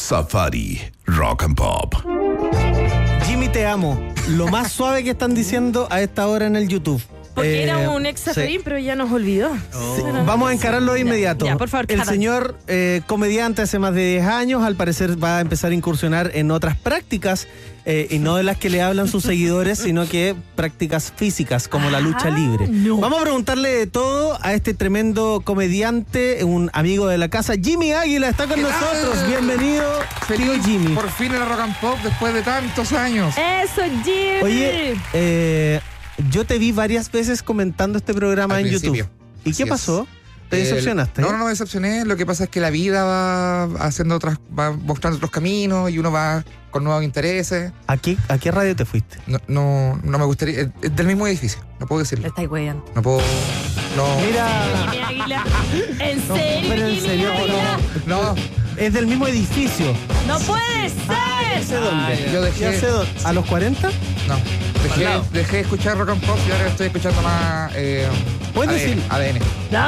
Safari Rock and Pop. Jimmy, te amo. Lo más suave que están diciendo a esta hora en el YouTube. Porque era un ex Zafarín, pero ya nos olvidó. Sí. Vamos a encararlo de inmediato. Ya, por favor, el señor comediante hace más de 10 años, al parecer va a empezar a incursionar en otras prácticas, y no de las que le hablan sus seguidores, sino que prácticas físicas, como la lucha libre. No. Vamos a preguntarle de todo a este tremendo comediante, un amigo de la casa. Jimmy Águila está con nosotros. Bienvenido, querido Jimmy. Por fin en la Rock and Pop después de tantos años. Eso, Jimmy. Oye, yo te vi varias veces comentando este programa Al en principio. YouTube. ¿Y qué Así pasó? ¿Te decepcionaste? No me decepcioné. Lo que pasa es que la vida va mostrando otros caminos y uno va con nuevos intereses. ¿A qué radio te fuiste? No me gustaría. Es del mismo edificio, no puedo Le decirlo. estáis weyando. No puedo. No. Mira, Jimmy Águila. ¿En serio, pero en Jimmy serio, Águila? No. es del mismo edificio. ¡No puede ser! ¿Sé dónde? Yo dejé. ¿Ya sé dónde? ¿A los 40? No. Dejé de escuchar Rock and Pop y ahora estoy escuchando más. ¿Puedes decir? ADN.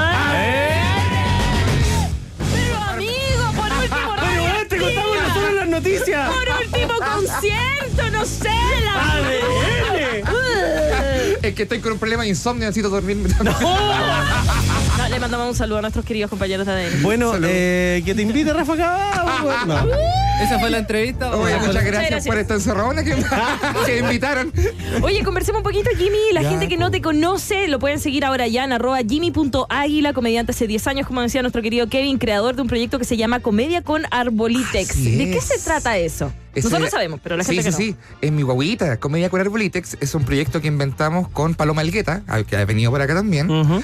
Pero amigo, por último, ¡Pero te contamos nosotros las noticias! por último concierto, no sé, la Es que estoy con un problema de insomnio, necesito dormir. No, le mandamos un saludo a nuestros queridos compañeros de ADN. Bueno, Salud. que te invite Rafa Cabal. No. ¿Esa fue la entrevista? Oye, muchas Muchas gracias gracias. por esta encerrona que me invitaron. Oye, conversemos un poquito, Jimmy. La Ya, gente que no te conoce lo pueden seguir ahora ya en @jimmy.águila, comediante hace 10 años, como decía nuestro querido Kevin, creador de un proyecto que se llama Comedia con Arbolitex. Así ¿De qué es. se trata eso? Nosotros sabemos, pero la gente que no. Sí. En mi guaguita, Comedia con Arbolitex, es un proyecto que inventamos con Paloma Elgueta, que ha venido por acá también, Ujú.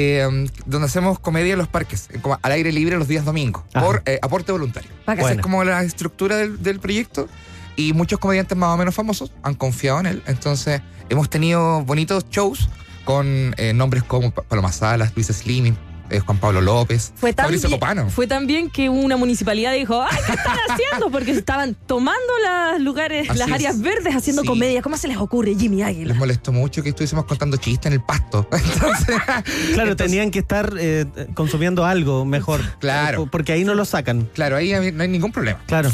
donde hacemos comedia en los parques, como al aire libre los días domingos, Ajá. por aporte voluntario. Bacán. Esa Bueno. es como la estructura del proyecto, y muchos comediantes más o menos famosos han confiado en él. Entonces, hemos tenido bonitos shows con nombres como Paloma Salas, Luis Slimming, Juan Pablo López, Fabricio Copano. Fue también que una municipalidad dijo, ¡ay, qué están haciendo! Porque estaban tomando los lugares, Así las es. áreas verdes, haciendo Sí. comedia. ¿Cómo se les ocurre, Jimmy Águila? Les molestó mucho que estuviésemos contando chistes en el pasto. Entonces, Claro, tenían que estar consumiendo algo mejor. Claro. Porque ahí no lo sacan. claro, ahí no hay ningún problema. Claro.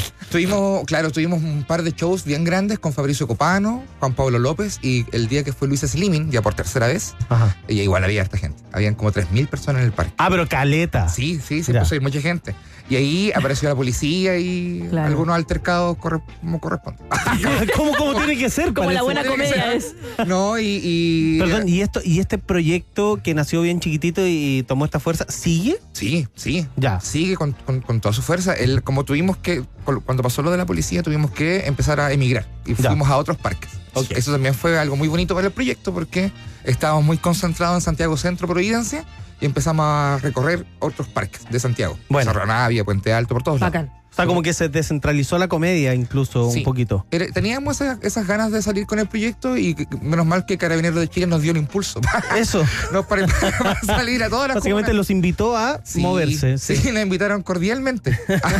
Tuvimos un par de shows bien grandes con Fabricio Copano, Juan Pablo López, y el día que fue Luis Slimming, ya por tercera vez, Ajá. y igual había harta gente. Habían como 3.000 personas en el parque. Ah, pero caleta. Sí, se Ya. puso a ir mucha gente. Y ahí apareció la policía y Claro. algunos altercados como corresponde. ¿Cómo tiene que ser? Como la parece? buena comedia es. No, y Perdón, ¿y este proyecto que nació bien chiquitito y tomó esta fuerza, sigue? Sí. Ya. Sigue con toda su fuerza. Como cuando pasó lo de la policía, tuvimos que empezar a emigrar y Ya. fuimos a otros parques. Ok. Eso también fue algo muy bonito para el proyecto porque estábamos muy concentrados en Santiago Centro, Providencia, y empezamos a recorrer otros parques de Santiago. Bueno. Cerro Navia, Puente Alto, por todos lados. Bacán. O sea, como que se descentralizó la comedia incluso Sí. un poquito. Teníamos esas ganas de salir con el proyecto y menos mal que Carabineros de Chile nos dio el impulso Eso. para salir a todas las Básicamente comunas. los invitó a moverse. Sí, nos invitaron cordialmente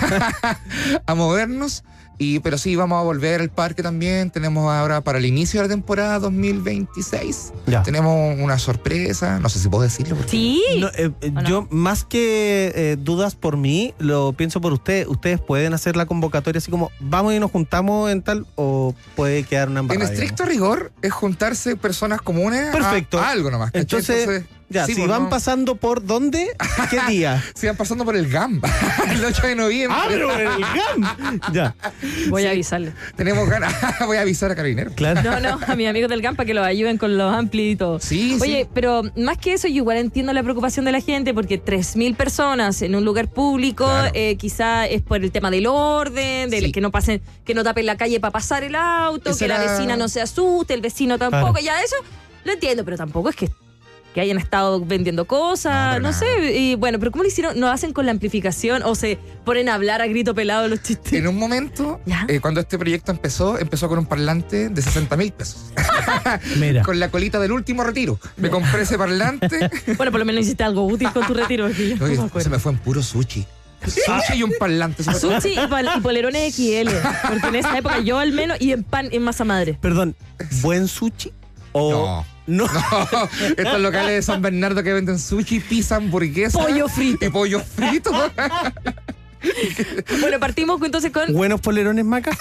a movernos. Pero sí, vamos a volver al parque también. Tenemos ahora para el inicio de la temporada 2026. Ya. Tenemos una sorpresa. No sé si puedo decirlo. porque- Sí. No, no? yo, más que dudas por mí, lo pienso por ustedes. ¿Ustedes pueden hacer la convocatoria así como vamos y nos juntamos en tal o puede quedar una En embarrada? estricto rigor es juntarse personas comunes Perfecto. a algo nomás. ¿cachai? Entonces, ya, sí, si pues, van no. pasando por dónde, ¿qué día? Si van pasando por el GAM el 8 de noviembre. ¡Ah, pero en el GAM! Ya, Voy a avisarle. Tenemos ganas. Voy a avisar a Carabineros. claro. No, a mis amigos del Gampa que los ayuden con los ampli y todo. Sí, Oye, sí. pero más que eso, yo igual entiendo la preocupación de la gente porque 3.000 personas en un lugar público, Claro. quizá es por el tema del orden, Sí. que no pasen, que no tapen la calle para pasar el auto, Esa que la era- vecina no se asuste, el vecino tampoco, Claro. ya eso lo entiendo, pero tampoco es que hayan estado vendiendo cosas, No, no, pero sé, y bueno, pero ¿cómo lo hicieron? ¿No hacen con la amplificación o se ponen a hablar a grito pelado los chistes? En un momento, ¿Ya? cuando este proyecto empezó con un parlante de 60.000 pesos. Mira. Con la colita del último retiro. Me compré ese parlante. Bueno, por lo menos hiciste algo útil con tu retiro. porque yo no Oye, me acuerdo. se me fue en puro sushi. Sushi y un parlante. Sushi y polerones XL. Porque en esa época yo al menos, y en pan, en masa madre. Perdón, ¿buen sushi? O no. Estos locales de San Bernardo que venden sushi, pizza, hamburguesa. Pollo frito. Y pollo frito. Bueno, partimos entonces con... ¿Buenos polerones, Maca?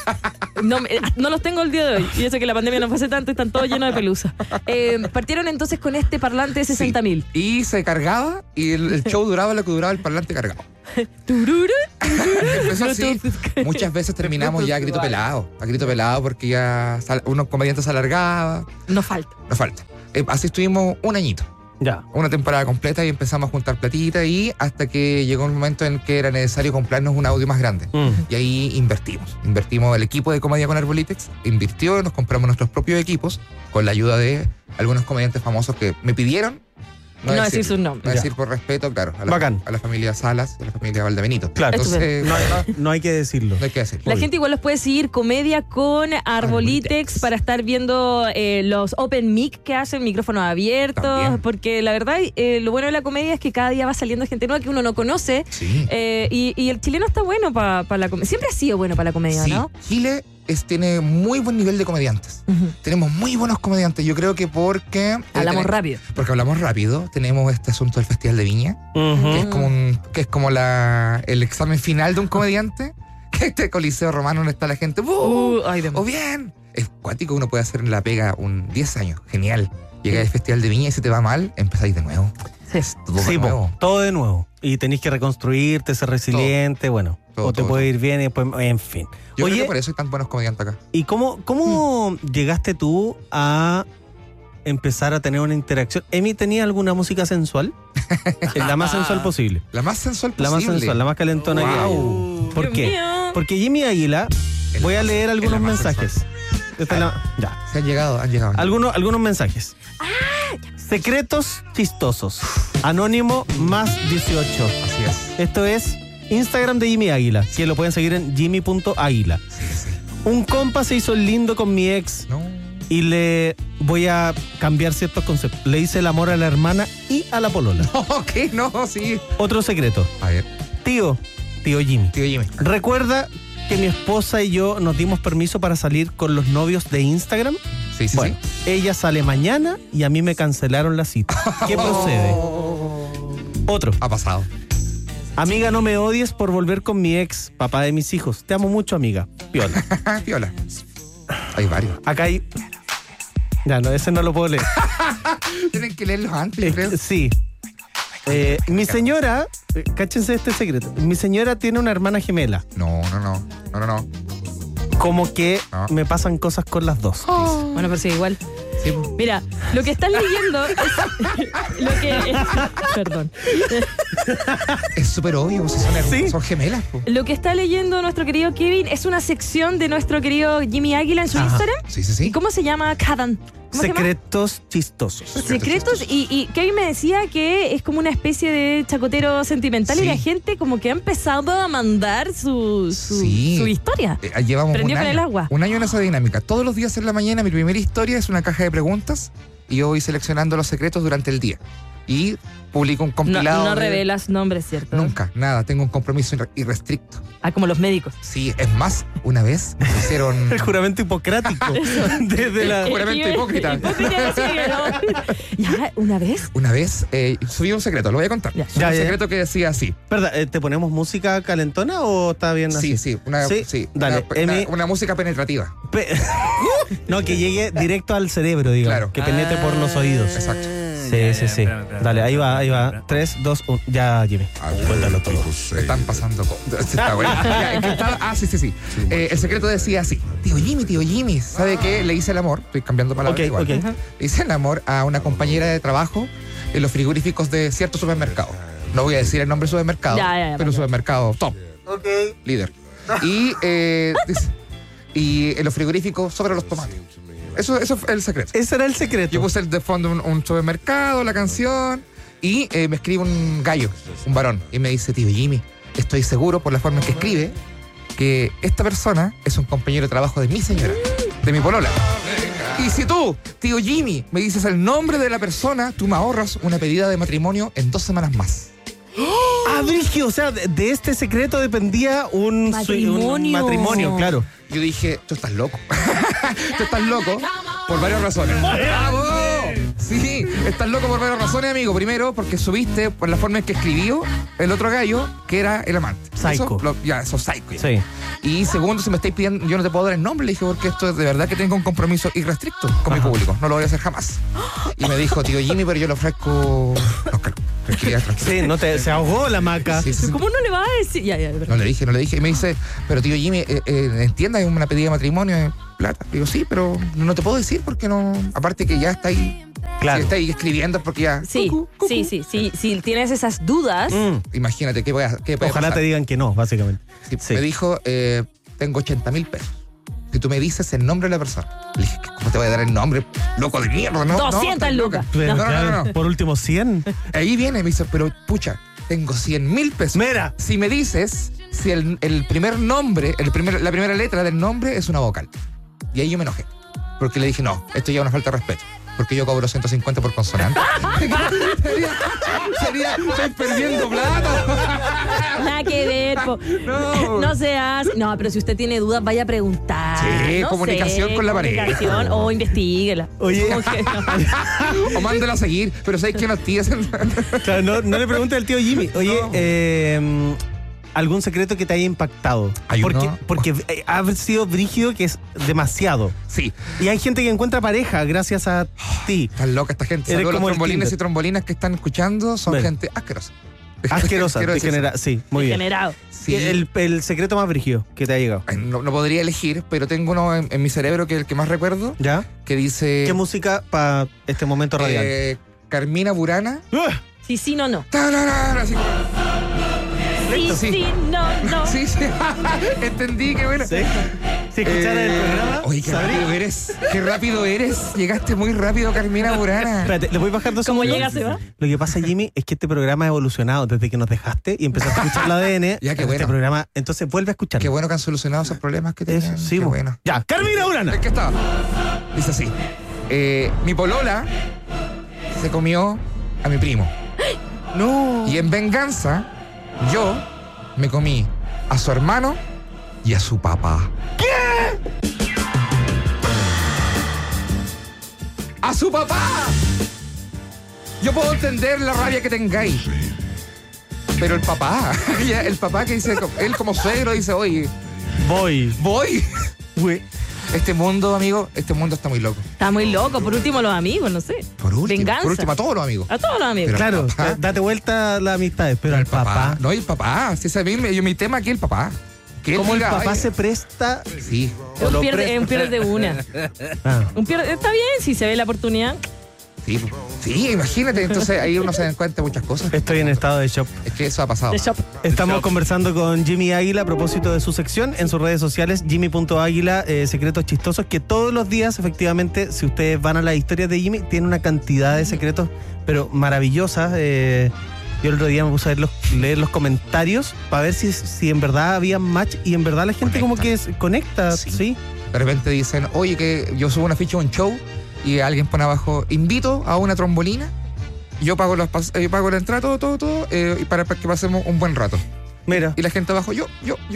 No los tengo el día de hoy. Y eso que la pandemia no fue hace tanto y están todos llenos de pelusa. Partieron entonces con este parlante de 60.000. Y se cargaba y el show duraba lo que duraba el parlante cargado. Tururu. Empezó así. Muchas veces terminamos ya a grito pelado porque ya unos comediantes se alargaba. No falta. No falta. Así estuvimos un añito. Ya. Una temporada completa y empezamos a juntar platita y hasta que llegó un momento en que era necesario comprarnos un audio más grande. Y ahí invertimos el equipo de Comedia con Arbolitex, invirtió, nos compramos nuestros propios equipos con la ayuda de algunos comediantes famosos que me pidieron no decir sus nombres. No decir por respeto, claro, a la familia Salas y a la familia Valdebenito. Claro. Entonces, No hay que decirlo. no hay que decirlo. La gente igual los puede seguir Comedia con Arbolitex para estar viendo los open mic que hacen, micrófonos abiertos, También. porque la verdad lo bueno de la comedia es que cada día va saliendo gente nueva que uno no conoce. Sí. Y el chileno está bueno para la comedia. Siempre ha sido bueno para la comedia, Sí, ¿no? Chile tiene muy buen nivel de comediantes. Tenemos muy buenos comediantes. Yo creo que porque... Hablamos rápido. Porque hablamos rápido. Tenemos este asunto del Festival de Viña, que es como el examen final de un comediante. Que este Coliseo Romano donde está la gente. ¡O bien! Es cuático, uno puede hacer en la pega 10 años. Genial. Llega al Festival de Viña y si te va mal, empezáis de nuevo. Sí. Todo de nuevo. Todo de nuevo. Y tenés que reconstruirte, ser resiliente, bueno. Todo, o te todo, puede todo. ir bien y después, en fin. Yo creo Oye, que por eso hay tan buenos comediantes acá. ¿y cómo llegaste tú a empezar a tener una interacción? ¿Emi tenía alguna música sensual? La más sensual posible. La más sensual La posible. más sensual, la más calentona que hay. ¿Por Dios qué? mío. Porque Jimmy Águila, voy a leer algunos la más mensajes. Esta es ya. Se han llegado. Algunos mensajes. Secretos chistosos. Anónimo más 18. Así es. Esto es Instagram de Jimmy Águila, que lo pueden seguir en jimmy.águila. Sí. Un compa se hizo el lindo con mi ex No. y le voy a cambiar ciertos conceptos. Le hice el amor a la hermana y a la polola. Ok, no, sí. Otro secreto. A ver, Tío Jimmy. tío Jimmy. ¿Recuerda que mi esposa y yo nos dimos permiso para salir con los novios de Instagram? Sí. Bueno, ella sale mañana y a mí me cancelaron la cita. ¿Qué procede? Otro. Ha pasado. Amiga, no me odies por volver con mi ex, papá de mis hijos. Te amo mucho, amiga. Piola. Piola. Hay varios. Acá hay... Ya, no, ese no lo puedo leer. Tienen que leerlos antes, yo creo. Sí. Mi señora, cáchense este secreto. Mi señora tiene una hermana gemela. No. Como que No. me pasan cosas con las dos. Bueno, pero sí, igual. Sí. Mira, lo que estás leyendo es lo que... Perdón. Es súper obvio, si Sí. son gemelas. Po. Lo que está leyendo nuestro querido Kevin es una sección de nuestro querido Jimmy Águila en su Ajá. Instagram. Sí. ¿Y cómo se llama? Kadan. ¿Cómo se llama? Secretos chistosos. Secretos y Kevin me decía que es como una especie de chacotero sentimental Sí. y la gente como que ha empezado a mandar su Sí. historia. Llevamos Prendió un con año. el agua. Un año en esa dinámica. Todos los días en la mañana mi primera historia es una caja de preguntas y yo voy seleccionando los secretos durante el día. Y publico un No, compilado. no de- revelas nombres, ¿cierto? Nunca, nada. Tengo un compromiso irrestricto. Ah, como los médicos. Sí, es más, una vez me hicieron... El juramento hipocrático. Desde la... Juramento hipócrita. Hipócrita, sí, ¿no? Ya, una vez. Una vez subí un secreto, lo voy a contar. Ya. Subí Ya, un ya. secreto que decía así. ¿Verdad? ¿Te ponemos música calentona o está bien así? Sí, Sí, dale, Emi. una música penetrativa. No, que llegue directo al cerebro, digamos. Claro. Que penetre por los oídos. Exacto. Sí. Dale, ahí va. 3, 2, 1. Ya, Jimmy. Cuéntalo todo. Están pasando cosas. Está bueno. Ya, es que estaba- sí. El secreto decía así. Tío Jimmy, ¿sabe qué? Le hice el amor. Estoy cambiando palabras Ok, igual. ok. Le hice el amor a una compañera de trabajo en los frigoríficos de cierto supermercado. No voy a decir el nombre del supermercado, Ya, pero un supermercado top, Ok. líder. Y, dice, y en los frigoríficos sobre los tomates. Eso fue el secreto. Ese era el secreto. Yo puse de fondo un supermercado, la canción, y me escribe un gallo, un varón, y me dice, tío Jimmy, estoy seguro por la forma en que escribe que esta persona es un compañero de trabajo de mi señora, de mi polola. Y si tú, tío Jimmy, me dices el nombre de la persona, tú me ahorras una pedida de matrimonio en 2 semanas más. Ah, Brigio, o sea, de este secreto dependía un matrimonio, claro. Yo dije, tú estás loco. Tú estás loco por varias razones. ¡Bravo! Sí, estás loco por varias razones, amigo. Primero, porque subiste por la forma en que escribió el otro gallo, que era el amante. Psycho. Eso psycho. Ya. Sí. Y segundo, si me estáis pidiendo, yo no te puedo dar el nombre, le dije, porque esto es de verdad que tengo un compromiso irrestricto con mi público. No lo voy a hacer jamás. Y me dijo, tío Jimmy, pero yo le ofrezco... Oscar, tranquilidad, tranquilidad. Sí, se ahogó la maca. Sí, sí, sí. ¿Cómo no le vas a decir? Ya, No le dije. Y me dice, pero tío Jimmy, entienda, es una pedida de matrimonio, es plata. Digo, sí, pero no te puedo decir porque no... Aparte que ya está ahí... Claro. Si está ahí escribiendo porque ya... Sí, sí. Si tienes esas dudas... Imagínate, ¿qué puede Ojalá pasar? te digan que no, básicamente. Sí, Sí. Me dijo, tengo 80,000 pesos. Si tú me dices el nombre de la persona. Le dije, ¿cómo te voy a dar el nombre? Loco de mierda, ¿no? 200 estás lucas. loca. No. Por último, 100. Ahí viene, me dice, pero pucha, tengo 100,000 pesos. Mira. Si me dices si el primer nombre, la primera letra del nombre es una vocal. Y ahí yo me enojé. Porque le dije, no, esto ya es una falta de respeto. Porque yo cobro 150 por consonante. Estoy perdiendo plata. Nada que ver, no se hace. No, pero si usted tiene dudas, vaya a preguntar. Sí, no comunicación sé, con la pareja. comunicación, o investiguela. Oye. Como que no. O mándela a seguir, pero ¿sabes qué nos tías? Claro, no le preguntes al tío Jimmy. Oye, ¿algún secreto que te haya impactado? Hay uno. Porque ha sido brígido, que es demasiado. Sí. Y hay gente que encuentra pareja gracias a ti. Están loca esta gente. Eres Saludos a los como el trombolines Tinder. y trombolinas que están escuchando. Son Bueno. gente asquerosa. Asquerosa, Quiero decir degenerada. Sí, muy bien. Generado. Sí. El secreto más brígido que te ha llegado. Ay, no podría elegir, pero tengo uno en mi cerebro que es el que más recuerdo, ¿Ya? que dice... ¿Qué música para este momento radial? Carmina Burana. ¡Ah! Sí, no. ¡Tararara! Así como- Sí, no. Sí. Entendí, qué bueno. ¿Sí? Si escuchara el programa, Oye, qué ¿sabría? rápido eres. Qué rápido eres. Llegaste muy rápido, Carmina Burana. Espérate, ¿le voy a bajar 2 ¿Cómo segundos? llega, se va? Lo que pasa, Jimmy, es que este programa ha evolucionado desde que nos dejaste y empezaste a escuchar la ADN. Ya, qué bueno. Este programa, entonces vuelve a escuchar. Qué bueno que han solucionado esos problemas que tenían. Sí, qué bo. bueno. Ya, Carmina Urana. ¿En qué estaba? Dice así. Mi polola se comió a mi primo. No. Y en venganza, yo me comí a su hermano y a su papá. ¿Qué? ¡A su papá! Yo puedo entender la rabia que tengáis. Pero el papá que dice, él como suegro dice, oye, Voy. voy. Este mundo, amigo, está muy loco. Está muy loco. Por último, los amigos, no sé. Por último, Venganza. a todos los amigos. A todos los amigos. Pero- Claro, papá. date vuelta a las amistades, pero al papá. No, el papá. Si ese mi tema aquí, el papá. Que él ¿Cómo el diga, papá "Ay, se presta? Sí. o lo Un pierde de una. Ah. Está bien si se ve la oportunidad. Sí, imagínate. Entonces ahí uno se da cuenta de muchas cosas. Estoy en estado de shock. Es que eso ha pasado. De shop. Estamos conversando con Jimmy Águila a propósito de su sección en sus redes sociales, Jimmy.águila, secretos chistosos, que todos los días, efectivamente, si ustedes van a las historias de Jimmy, tiene una cantidad de secretos, pero maravillosas. Yo el otro día me puse a leer los comentarios para ver si en verdad había match y en verdad la gente como que conecta, Sí. ¿sí? De repente dicen, oye, que yo subo una ficha a un show y alguien pone abajo, invito a una trombolina, yo pago la entrada, todo, y para que pasemos un buen rato. Mira, Y la gente abajo, yo.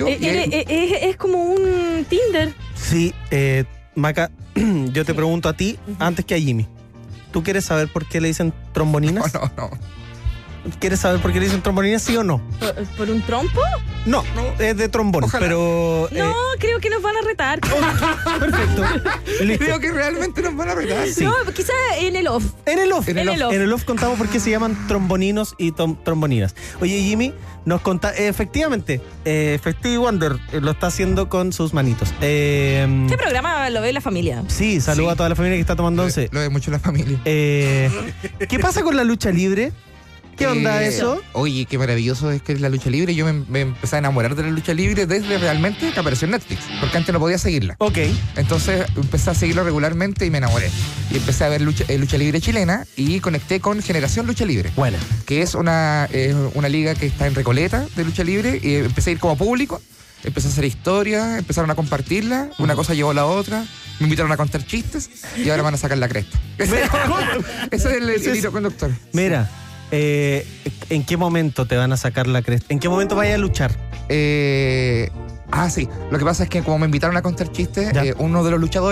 Es como un Tinder. sí, Maca, yo te pregunto a ti antes que a Jimmy. ¿Tú quieres saber por qué le dicen tromboninas? No. ¿Quieres saber por qué le dicen tromboninas, sí o no? ¿Por un trompo? No, es de trombón, Ojalá. pero... No, creo que nos van a retar. perfecto. Listo. Creo que realmente nos van a retar. Sí. No, quizá en el off. En el off. En el off. En el off contamos por qué se llaman tromboninos y tromboninas. Oye, Jimmy, nos conta... efectivamente, Festive Wonder lo está haciendo con sus manitos. Este programa lo ve la familia. Sí, saludo Sí. a toda la familia que está tomando once. Lo de mucho la familia. ¿Qué pasa con la lucha libre? ¿Qué onda eso? Oye, qué maravilloso es que es la lucha libre. Yo me empecé a enamorar de la lucha libre desde realmente que apareció en Netflix, porque antes no podía seguirla. Ok. Entonces empecé a seguirlo regularmente y me enamoré. Y empecé a ver lucha libre chilena y conecté con Generación Lucha Libre, Bueno. que es una liga que está en Recoleta de lucha libre, y empecé a ir como público, empecé a hacer historias, empezaron a compartirla, una cosa llevó a la otra, me invitaron a contar chistes y ahora van a sacar la cresta. Ese es el hilo conductor. Mira, ¿en qué momento te van a sacar la cresta? ¿En qué momento vaya a luchar? Sí. Lo que pasa es que como me invitaron a contar chistes, Ya. uno de los luchadores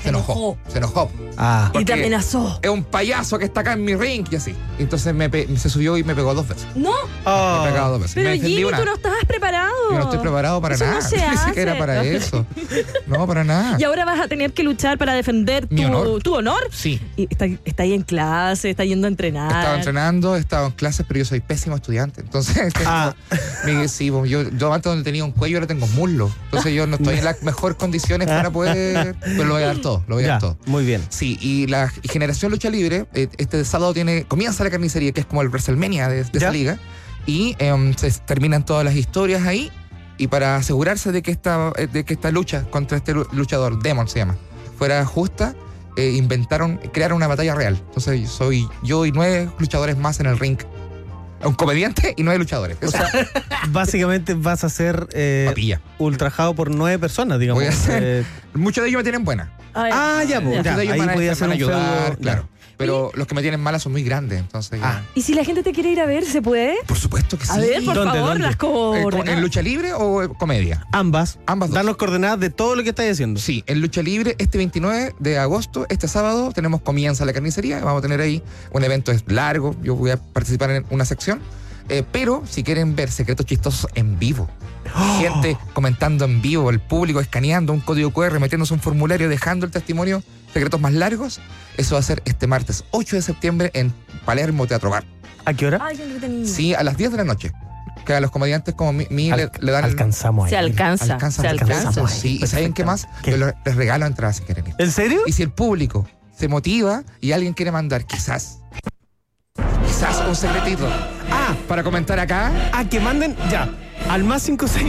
Se enojó. Ah. Y te Porque amenazó. es un payaso que está acá en mi ring y así. Entonces se subió y me pegó 2 veces. No, Oh. Me ha pegado 2 veces. pero me defendí Jimmy, una. tú no estabas preparado. Yo no estoy preparado para Eso nada. no se Ni hace. siquiera para eso. No, para nada. Y ahora vas a tener que luchar para defender Mi honor. tu honor. Sí. Y está ahí en clase, está yendo a entrenar. Estaba entrenando, estaba en clases, pero yo soy pésimo estudiante. Entonces, sí, yo antes donde tenía un cuello ahora tengo muslo. Entonces yo no estoy en las mejores condiciones para poder. Pero lo voy a dar todo, lo voy a dar todo. Muy bien. Sí, y la Generación Lucha Libre, este sábado comienza la carnicería, que es como el WrestleMania de esa liga. Y se terminan todas las historias ahí. Y para asegurarse de que esta lucha contra este luchador, Demon se llama, fuera justa, crearon una batalla real. Entonces soy yo y 9 luchadores más en el ring. Un comediante y 9 luchadores. O sea, básicamente vas a ser papilla. ultrajado por 9 personas, digamos. Voy a ser- Muchos de ellos me tienen buena. Ya, pues. Muchos de ellos Ahí van a podía ser un ayudar, feudo. claro. Pero los que me tienen malas son muy grandes, entonces. ¿Y si la gente te quiere ir a ver, se puede? Por supuesto que sí. A ver, por ¿Dónde, favor, dónde? las coordenadas. ¿En lucha libre o comedia? Ambas. Ambas dos. Dan las coordenadas de todo lo que estáis haciendo. Sí, en lucha libre, este 29 de agosto, este sábado, comienza la carnicería. Vamos a tener ahí un evento largo. Yo voy a participar en una sección. Pero si quieren ver secretos chistosos en vivo, gente comentando en vivo, el público escaneando un código QR, metiéndose un formulario, dejando el testimonio, secretos más largos, eso va a ser este martes 8 de septiembre en Palermo Teatro Bar. ¿A qué hora? Ay, qué entretenido. Sí, a las 10 de la noche. Que a los comediantes como mí le dan... Alcanzamos ahí. Se alcanza. Se alcanza. Sí, y ¿saben qué más? ¿Qué? Yo les regalo entradas si quieren ir. ¿En serio? Y si el público se motiva y alguien quiere mandar quizás un secretito para comentar acá, Que manden ya al más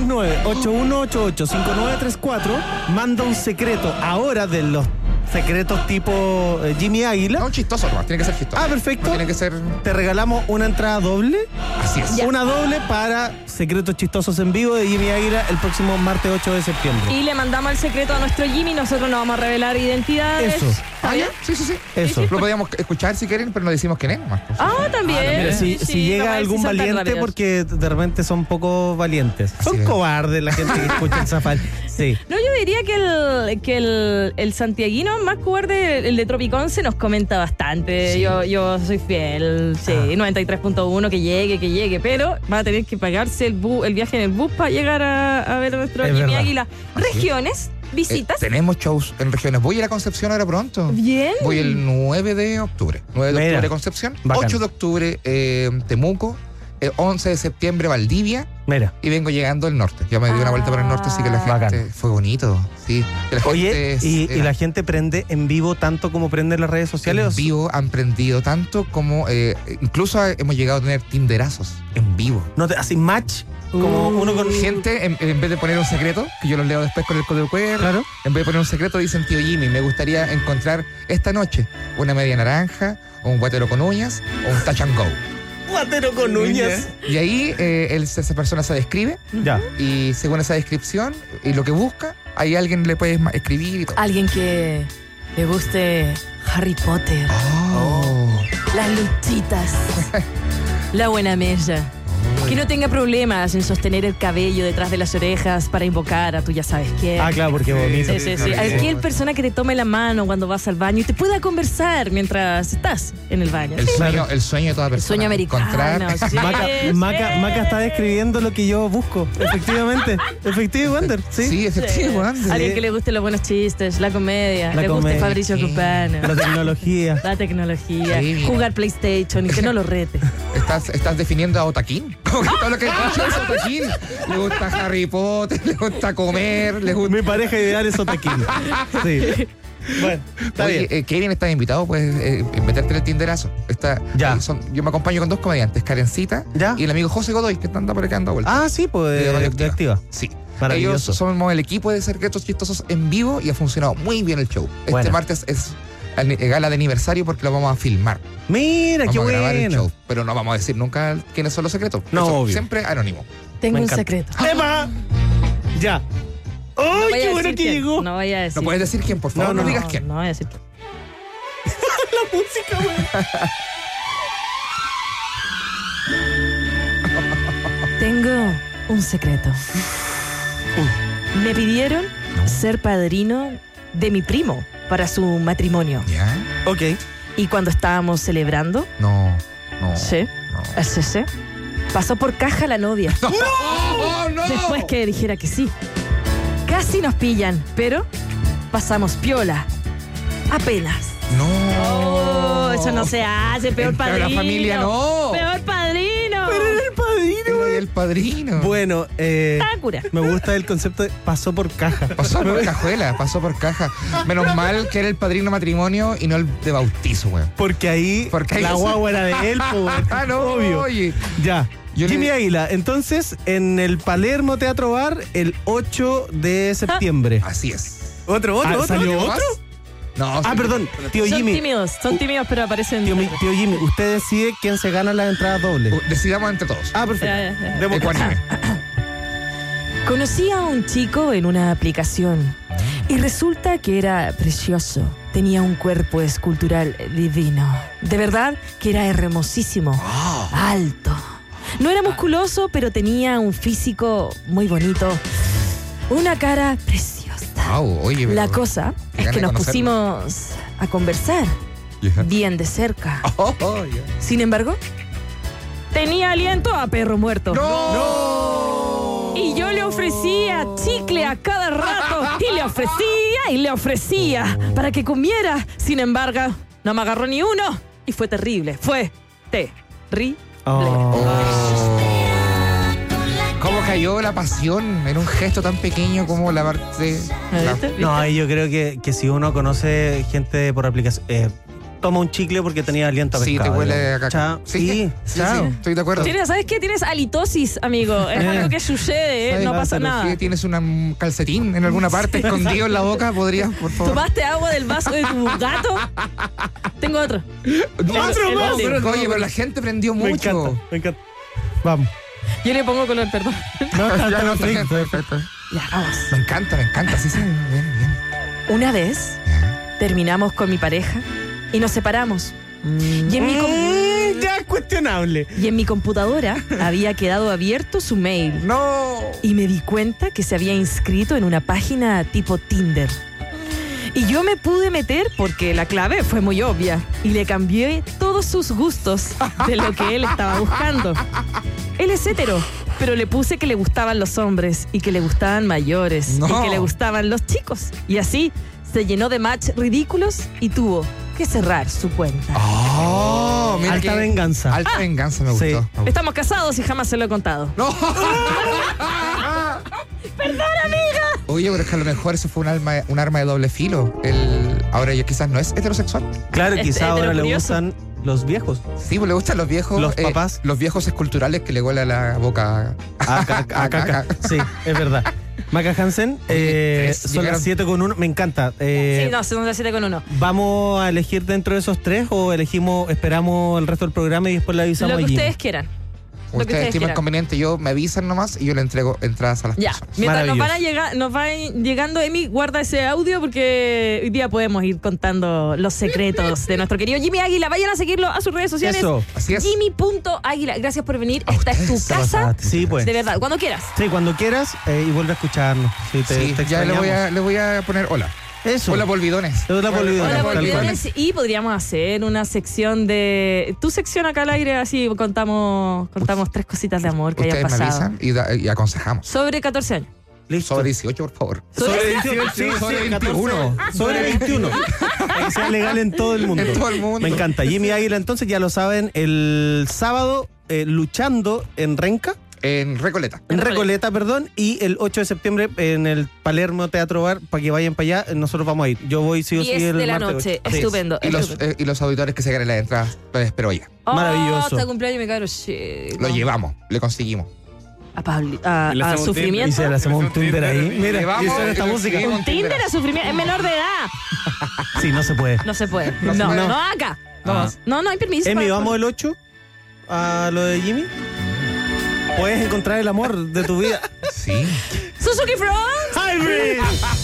569-8188-5934. Manda un secreto ahora de los secretos tipo Jimmy Águila. no chistoso nomás, tiene que ser chistoso. Perfecto. No tiene que ser... Te regalamos una entrada doble. Así es. Una doble para secretos chistosos en vivo de Jimmy Águila el próximo martes 8 de septiembre. Y le mandamos el secreto a nuestro Jimmy. Nosotros no vamos a revelar identidades. Eso. ¿Está bien? Sí. Eso. Lo podíamos escuchar si quieren, pero no decimos quién es nomás. También. Mira, si Sí, llega para ver algún si saltan valiente, rápidos. porque de repente son poco valientes. Así Son es. cobardes la gente que escucha el Zafal. Sí. No, yo diría que el santiaguino más cobarde, el de Tropiconce, nos comenta bastante. Sí. Yo soy fiel, sí, 93.1, que llegue, pero va a tener que pagarse el viaje en el bus para llegar a ver a nuestro Es Jimmy verdad. Águila. Regiones, visitas. Tenemos shows en regiones. Voy a ir a Concepción ahora pronto. Bien. Voy el 9 de octubre. 9 de Mira. octubre Concepción. Bacán. 8 de octubre Temuco. 11 de septiembre Valdivia. Mira. Y vengo llegando al norte. Ya me di una vuelta por el norte, así que la gente... Bacán. Fue bonito. Sí. Que la Oye, gente y era- la gente prende en vivo tanto como prende en las redes sociales. en vivo han prendido tanto como... incluso hemos llegado a tener tinderazos en vivo. No te hacen match como uno con Gente, en vez de poner un secreto, que yo los leo después con el código QR, Claro. en vez de poner un secreto dicen: tío Jimmy, me gustaría encontrar esta noche una media naranja, o un guatero con uñas, o un touch and go. guatero con uñas. Y ahí esa persona se describe, Ya. y según esa descripción y lo que busca, ahí alguien le puede escribir y todo. Alguien que le guste Harry Potter, Oh. las luchitas, la buena mella. Que no tenga problemas en sostener el cabello detrás de las orejas para invocar a tú ya sabes quién. Claro, porque bonito. Sí. Aquel persona que te tome la mano cuando vas al baño y te pueda conversar mientras estás en el baño. El Sí. sueño de toda persona. Sueño americano. Encontrar... Sí, Maca está describiendo lo que yo busco. Efectivamente. Efectivo Wander. Sí. Sí, efectivo, Andy. Alguien que le guste los buenos chistes, la comedia, La le guste comedia, Fabricio sí. Cupano, La tecnología. la tecnología, Sí, mira. jugar PlayStation y que no lo rete. Estás definiendo a Otaquín. Como que todo lo que escucho es Otaquín. Le gusta Harry Potter, le gusta comer, le gusta... Mi pareja ideal es Otaquín. Sí. Bueno, está Oye, bien. Kevin, estás invitado, puedes meterte en el tinderazo. Ya. Yo me acompaño con 2 comediantes, Karencita Ya. y el amigo José Godoy, que anda por acá dando vueltas. Sí, pues De Radio de activa. Sí. Maravilloso. Ellos somos el equipo de Secretos Chistosos en vivo y ha funcionado muy bien el show. Bueno. Este martes es gala de aniversario porque lo vamos a filmar. Mira, Vamos qué a grabar el bueno. show, pero no vamos a decir nunca quiénes son los secretos. No, Eso obvio. siempre anónimo. Tengo Me un encanta. secreto. ¡Epa! Ya. ¡Ay, No vaya qué a bueno decir que quién, llegó! No vaya a decir. No puedes decir quién, por favor, no, No, digas quién. No voy a decir quién. La música, güey. Tengo un secreto. Me pidieron ser padrino de mi primo, para su matrimonio. ¿Ya? Ok. Y cuando estábamos celebrando, No. sí, pasó por caja la novia. ¡No! ¡No! Después que dijera que sí. Casi nos pillan, pero pasamos piola. Apenas. No. Oh, eso no se hace, peor Entre padrino. la familia, no. Peor padrino. Pero era el padrino. Pero el padrino. Bueno, Tácura. me gusta el concepto de pasó por caja. Pasó por cajuela, pasó por caja. Menos mal que era el padrino de matrimonio y no el de bautizo, weón. Porque ahí la guagua era de él, pues, Ah, no, obvio. oye. Ya. Yo Jimmy le- Águila, entonces en el Palermo Teatro Bar el 8 de septiembre. Así es. ¿Otro? ¿Salió ¿Más? otro? No, sí. Perdón, tío Son Jimmy. tímidos, pero aparecen. Tío Jimmy, usted decide quién se gana las entradas dobles. Decidamos entre todos. Perfecto. Ya. Demos- Ecuánime. Conocí a un chico en una aplicación y resulta que era precioso. Tenía un cuerpo escultural divino. De verdad que era hermosísimo. Alto. No era musculoso, pero tenía un físico muy bonito. Una cara preciosa. Wow, oye, La pero- cosa qué es gana que de nos conocerlo. pusimos a conversar Ya. bien de cerca. Oh, ya. Sin embargo, tenía aliento a perro muerto. ¡No! Y yo le ofrecía chicle a cada rato. Y le ofrecía para que comiera. Sin embargo, no me agarró ni uno. Y fue terrible. Fue terrible. ¿Cómo cayó la pasión en un gesto tan pequeño como la parte... ¿Viste? No, ahí yo creo que si uno conoce gente por aplicación, toma un chicle porque tenía aliento a Sí, pescado. te huele digamos. a caca. Sí, chao. estoy de acuerdo. ¿Sabes qué? Tienes halitosis, amigo. Es algo que sucede, ¿Sabes? no pasa Pero nada. si tienes un calcetín en alguna parte escondido en la boca, podrías, por favor. ¿Tomaste agua del vaso de tu gato? Tengo otro. No, Otro no, más. oye, pero la gente prendió Me mucho. encanta, me encanta. Vamos. Yo le pongo color, perdón. No, está Ya, no, perfecto. perfecto. Ya, vamos. Me encanta, sí, bien, bien. Una vez Ya. terminamos con mi pareja y nos separamos. Y en Ya es cuestionable. mi computadora había quedado abierto su mail. No. Y me di cuenta que se había inscrito en una página tipo Tinder. Y yo me pude meter porque la clave fue muy obvia. Y le cambié todos sus gustos de lo que él estaba buscando. Él es hetero, pero le puse que le gustaban los hombres y que le gustaban mayores No. y que le gustaban los chicos. Y así se llenó de match ridículos y tuvo que cerrar su cuenta. Oh, mira Alta que- venganza. Alta venganza me Sí. gustó. Me gustó. Estamos casados y jamás se lo he contado. No. Oye, pero es que a lo mejor eso fue un arma de doble filo. Ahora ya quizás no es heterosexual. Claro, Es quizá ahora le curioso. gustan los viejos. Sí, pues le gustan los viejos. Los papás. Los viejos esculturales que le huele a la boca. A caca. Sí, es verdad. Maca Hansen, son llegaron- las 7:01. Me encanta. Sí, no, son las 7 con 1. ¿Vamos a elegir dentro de esos tres o esperamos el resto del programa y después le avisamos Lo que a Jimmy? ustedes quieran. Lo que Ustedes ustedes estiman quieran. conveniente, yo me avisan nomás y yo le entrego entradas a las Ya, personas. mientras nos Maravilloso. va llegando, Emi, guarda ese audio porque hoy día podemos ir contando los secretos de nuestro querido Jimmy Águila. Vayan a seguirlo a sus redes sociales. Eso. Así es. Jimmy.águila. Gracias por venir. A Esta es tu ustedes. casa. Sí, pues. De verdad, cuando quieras. Sí, cuando quieras y vuelve a escucharnos. Sí, te Sí, ya extrañamos. le voy a poner hola. Eso. Hola, polvidones. Hola, polvidones. Hola, tal cual. volvidones. Y podríamos hacer una sección de. Tu sección acá al aire, así contamos 3 cositas de amor que hayan Ustedes me pasado. avisan y aconsejamos. Sobre 14 años. Listo. Sobre 18, por favor. Sobre 18, sí, Sobre sí, 21. 14, sobre 21. Que sea legal en todo el mundo. En todo el mundo. Me encanta. Jimmy Águila, entonces ya lo saben, el sábado luchando en Renca. En Recoleta. En Recoleta, perdón, y el 8 de septiembre en el Palermo Teatro Bar, para que vayan para allá, nosotros vamos a ir. Yo voy sí o sí 10 el de la martes noche. 8. Sí. Estupendo. Y los auditores que se ganen las entradas, los espero ya. Maravilloso. Hasta cumpleaños me caro chico. Lo llevamos, le conseguimos. A Le hacemos Y sufrimiento. se le hacemos un Tinder ahí. Mira, Llevamos y suena esta y le música. escribimos. Tinder a sufrimiento. Es menor de edad. Sí, no se puede. No se puede. No se No, puede. no acá. Ah. No, no hay permiso. Emi, para- ¿vamos el 8 a lo de Jimmy? Puedes encontrar el amor de tu vida. Sí. Suzuki Front. ¡Hybrid!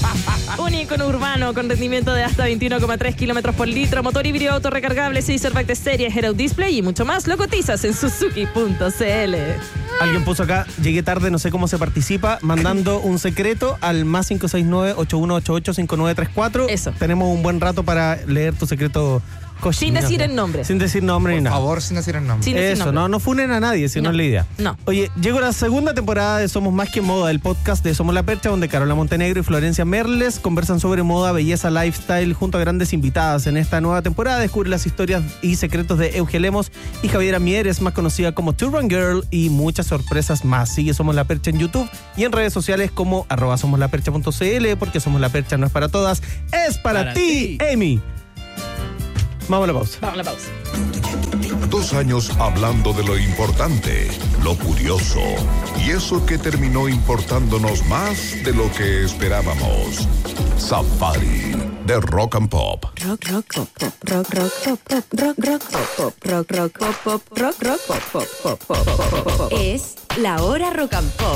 Un ícono urbano con rendimiento de hasta 21,3 kilómetros por litro, motor híbrido autorrecargable, 6 airbags de serie, head-up display y mucho más. Lo cotizas en Suzuki.cl. Alguien puso acá, llegué tarde, no sé cómo se participa, mandando un secreto al más 569-8188-5934. Eso. Tenemos un buen rato para leer tu secreto cochino. Sin decir el nombre. Sin decir nombre ni Por nada. favor, sin decir el nombre. Sin decir Eso, nombre. no funen a nadie, si no es la idea. No. Oye, llegó la segunda temporada de Somos Más que Moda, el podcast de Somos la Percha, donde Carola Montenegro y Florencia Merles conversan sobre moda, belleza, lifestyle, junto a grandes invitadas. En esta nueva temporada descubre las historias y secretos de Euge Lemos y Javiera Mieres, más conocida como Turban Girl, y muchas sorpresas más. Sigue Somos la Percha en YouTube y en redes sociales como @somoslapercha.cl, porque Somos la Percha no es para todas, es para ti, Amy. Vamos a la pausa. Vamos a la pausa. 2 años hablando de lo importante, lo curioso y eso que terminó importándonos más de lo que esperábamos. Safari de Rock and Pop. Rock, rock, pop, pop, rock, rock, pop, pop, rock, rock, pop, pop, rock, rock, pop, pop, rock, rock, pop, pop, pop, pop, pop, pop. Es la hora Rock and Pop.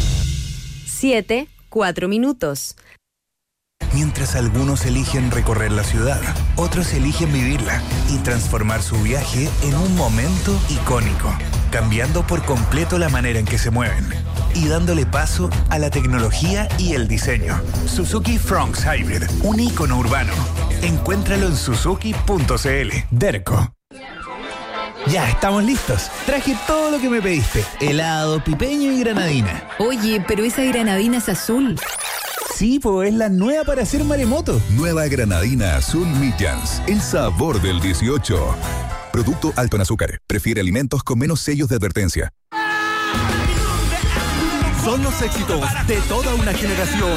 7:04. Mientras algunos eligen recorrer la ciudad, otros eligen vivirla y transformar su viaje en un momento icónico, cambiando por completo la manera en que se mueven y dándole paso a la tecnología y el diseño. Suzuki Fronx Hybrid, un ícono urbano. Encuéntralo en suzuki.cl. Derco. Ya, estamos listos. Traje todo lo que me pediste. Helado, pipeño y granadina. Oye, pero esa granadina es azul. Sí, pues es la nueva para hacer maremoto. Nueva granadina azul Milans, el sabor del 18. Producto alto en azúcar. Prefiere alimentos con menos sellos de advertencia. Son los éxitos de toda una generación